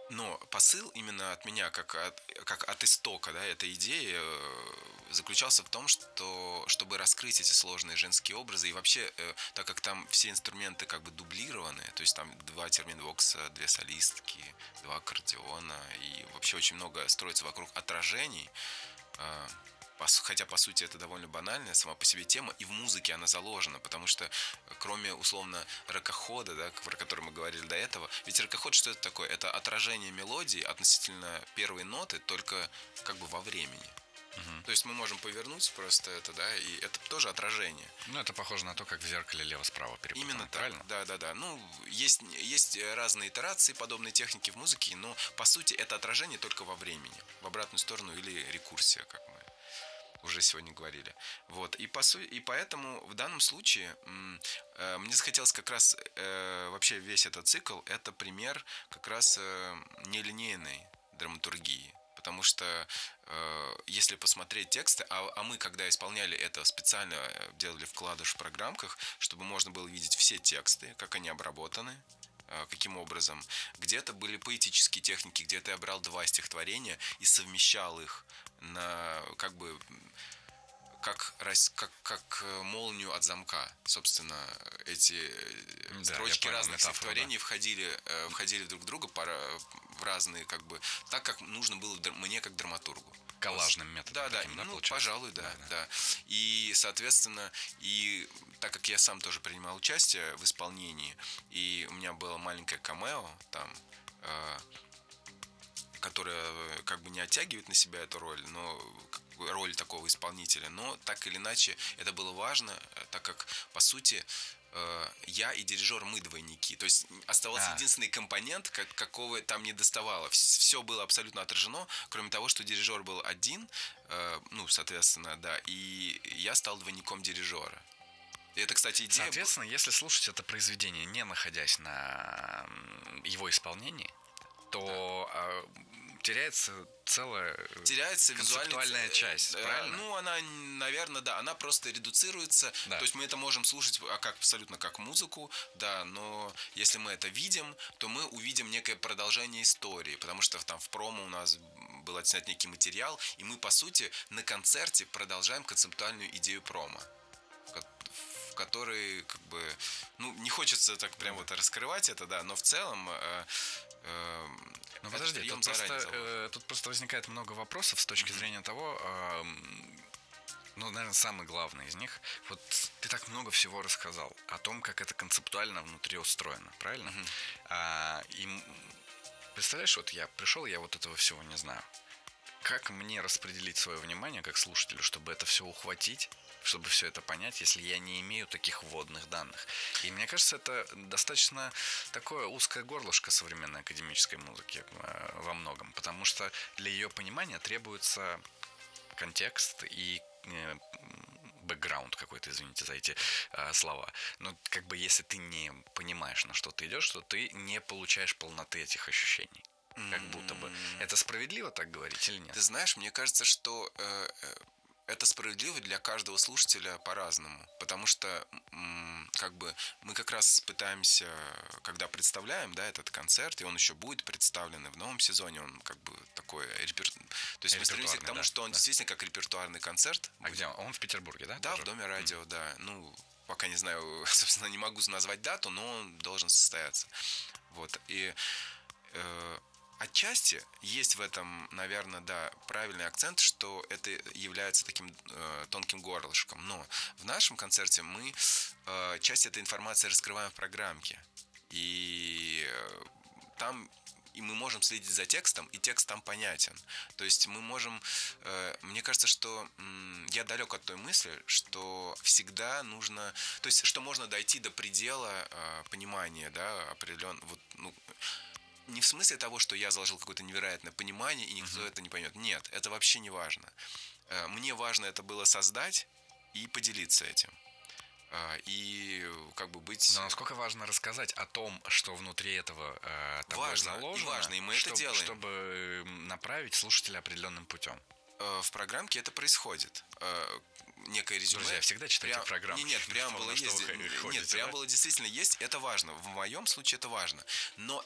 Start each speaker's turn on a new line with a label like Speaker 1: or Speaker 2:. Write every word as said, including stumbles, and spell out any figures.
Speaker 1: Но посыл именно от меня, как от, как от истока, да, этой идеи э, заключался в том, что чтобы раскрыть эти сложные женские образы, и вообще, э, так как там все инструменты как бы дублированы, то есть там два терминвокса, две солистки, два аккордеона, и вообще очень много строится вокруг отражений, э, хотя по сути это довольно банальная сама по себе тема, и в музыке она заложена, потому что кроме условно рокохода, да, про который мы говорили до этого, ведь рокоход что это такое? Это отражение мелодии относительно первой ноты, только как бы во времени.
Speaker 2: Мгм.
Speaker 1: То есть мы можем повернуть просто это, да, и это тоже отражение.
Speaker 2: Ну, это похоже на то, как в зеркале лево-справа перепутано,
Speaker 1: Именно так,
Speaker 2: правильно?
Speaker 1: да, да, да. Ну, есть, есть разные итерации подобной техники в музыке, но по сути это отражение только во времени, в обратную сторону или рекурсия, как мы уже сегодня говорили. Вот. И, по су... и поэтому в данном случае м, э, мне захотелось как раз э, вообще весь этот цикл это пример как раз э, нелинейной драматургии. Потому что э, если посмотреть тексты, а, а мы когда исполняли это специально делали вкладыш в программках, чтобы можно было видеть все тексты, как они обработаны, каким образом. Где-то были поэтические техники, где-то я брал два стихотворения и совмещал их на как бы как, как, как молнию от замка. Собственно, эти
Speaker 2: Да,
Speaker 1: строчки
Speaker 2: понял,
Speaker 1: разных
Speaker 2: метафора,
Speaker 1: стихотворений
Speaker 2: да.
Speaker 1: входили, входили друг в друга в разные, как бы, так, как нужно было мне как драматургу.
Speaker 2: Коллажным методом.
Speaker 1: Да, да,
Speaker 2: таким, да,
Speaker 1: ну,
Speaker 2: получается?
Speaker 1: пожалуй, да,
Speaker 2: Да,
Speaker 1: да,
Speaker 2: да.
Speaker 1: да. И, соответственно, и так как я сам тоже принимал участие в исполнении, и у меня было маленькое камео там, э, которая как бы не оттягивает на себя эту роль, но роль такого исполнителя, но так или иначе это было важно, так как по сути я и дирижер мы двойники, то есть оставался а. единственный компонент, как, какого там не доставало, все было абсолютно отражено, кроме того, что дирижер был один, ну соответственно, да, и я стал двойником дирижера. И это, кстати, идея.
Speaker 2: Соответственно, была... если слушать это произведение, не находясь на его исполнении, то да. теряется целая
Speaker 1: теряется
Speaker 2: концептуальная часть,
Speaker 1: э,
Speaker 2: правильно?
Speaker 1: Ну, она, наверное, да, она просто редуцируется. Да. То есть мы это можем слушать как, абсолютно как музыку, да, но если мы это видим, то мы увидим некое продолжение истории, потому что там в промо у нас был отснят некий материал, и мы, по сути, на концерте продолжаем концептуальную идею промо, в которой, как бы, ну, не хочется так прям вот раскрывать это, да, но в целом... Э, э,
Speaker 2: Ну подожди, тут просто, э, тут просто возникает много вопросов с точки mm-hmm. зрения того, э, ну, наверное, самый главный из них. Вот ты так много всего рассказал о том, как это концептуально внутри устроено, правильно? Mm-hmm. А, и представляешь, вот я пришел, я вот этого всего не знаю. Как мне распределить свое внимание как слушателю, чтобы это все ухватить, чтобы все это понять, если я не имею таких вводных данных? И мне кажется, это достаточно такое узкое горлышко современной академической музыки э, во многом, потому что для ее понимания требуется контекст и э, бэкграунд какой-то, извините за эти э, слова. Но как бы если ты не понимаешь, на что ты идешь, то ты не получаешь полноты этих ощущений. Как будто бы. Это справедливо так говорить или нет?
Speaker 1: Ты знаешь, мне кажется, что э, это справедливо для каждого слушателя по-разному. Потому что м, как бы мы как раз пытаемся, когда представляем, да, этот концерт, и он еще будет представлен и в новом сезоне, он как бы такой репер... То есть мы стремимся к тому,
Speaker 2: да,
Speaker 1: что он
Speaker 2: да.
Speaker 1: действительно как репертуарный концерт.
Speaker 2: А где он? Он в Петербурге, да?
Speaker 1: Да,
Speaker 2: тоже?
Speaker 1: в Доме радио, mm. да. Ну, пока не знаю, собственно, не могу назвать дату, но он должен состояться. Вот. И э, отчасти есть в этом, наверное, да, правильный акцент, что это является таким э, тонким горлышком. Но в нашем концерте мы э, часть этой информации раскрываем в программке. И э, там и мы можем следить за текстом, и текст там понятен. То есть мы можем... Э, мне кажется, что э, я далек от той мысли, что всегда нужно... То есть, что можно дойти до предела э, понимания, да, определенно... Вот, ну, не в смысле того, что я заложил какое-то невероятное понимание, и никто uh-huh. это не поймет. Нет, это вообще не важно. Мне важно это было создать и поделиться этим. И как бы быть...
Speaker 2: Но насколько важно рассказать о том, что внутри этого э, тобой
Speaker 1: важно,
Speaker 2: заложено,
Speaker 1: и важно, и мы
Speaker 2: чтобы,
Speaker 1: это делаем.
Speaker 2: Чтобы направить слушателя определенным путем.
Speaker 1: В программке это происходит. Некое резюме.
Speaker 2: Друзья, всегда читайте
Speaker 1: Прям...
Speaker 2: программу.
Speaker 1: Нет, преамбула есть. Нет, преамбула действительно есть. Это важно. В моем случае это важно. Но